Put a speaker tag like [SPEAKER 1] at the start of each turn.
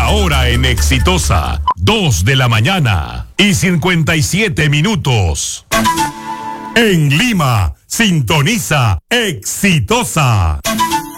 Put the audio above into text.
[SPEAKER 1] hora en Exitosa, 2 de la mañana y 57 minutos. En Lima, sintoniza Exitosa.